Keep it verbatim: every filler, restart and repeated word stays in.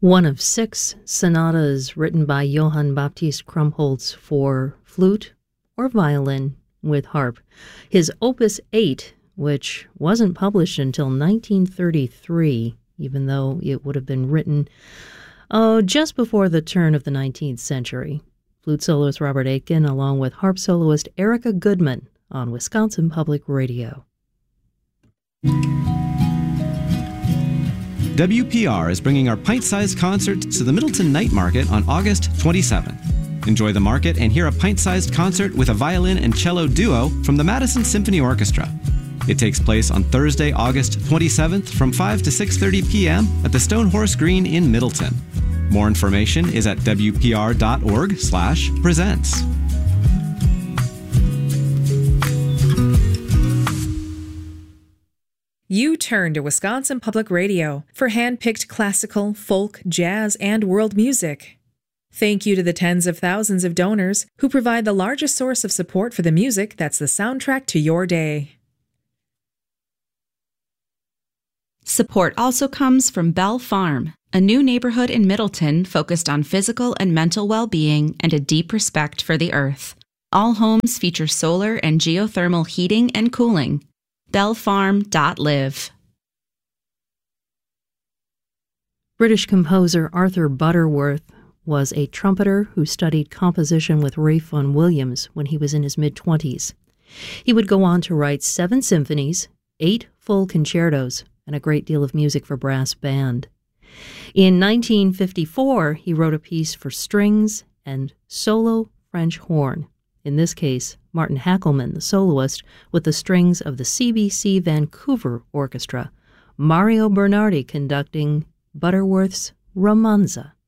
one of six sonatas written by Johann Baptist Krumpholz for flute or violin with harp. His Opus eight, which wasn't published until nineteen thirty-three, even though it would have been written oh, just before the turn of the nineteenth century. Flute soloist Robert Aitken, along with harp soloist Erica Goodman on Wisconsin Public Radio. W P R is bringing our pint-sized concert to the Middleton Night Market on August twenty-seventh. Enjoy the market and hear a pint-sized concert with a violin and cello duo from the Madison Symphony Orchestra. It takes place on Thursday, August twenty-seventh from five to six thirty p.m. at the Stone Horse Green in Middleton. More information is at w p r dot org slash presents. You turn to Wisconsin Public Radio for hand-picked classical, folk, jazz, and world music. Thank you to the tens of thousands of donors who provide the largest source of support for the music that's the soundtrack to your day. Support also comes from Bell Farm, a new neighborhood in Middleton focused on physical and mental well-being and a deep respect for the earth. All homes feature solar and geothermal heating and cooling. bell farm dot live. British composer Arthur Butterworth was a trumpeter who studied composition with Ralph Vaughan Williams when he was in his mid-twenties. He would go on to write seven symphonies, eight full concertos, and a great deal of music for brass band. In nineteen fifty-four, he wrote a piece for strings and solo French horn. In this case, Martin Hackelman, the soloist, with the strings of the C B C Vancouver Orchestra, Mario Bernardi conducting Butterworth's Romanza.